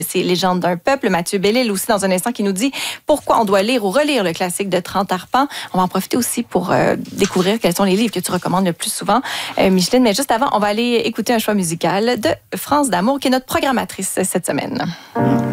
C'est Légende d'un peuple. Mathieu Bellil aussi dans un instant qui nous dit pourquoi on doit lire ou relire le classique de 30 arpents. On va en profiter aussi pour découvrir quels sont les livres que tu recommandes le plus souvent, Micheline. Mais juste avant, on va aller écouter un choix musical de France D'Amour qui est notre programmatrice cette semaine.